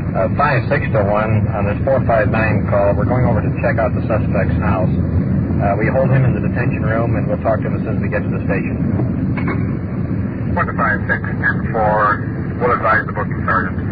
5-6 to 1 on this 459 call. We're going over to check out the suspect's house. We hold him in the detention room, and we'll talk to him as soon as we get to the station. 1 to 5-6, 10-4. We'll advise the booking sergeant.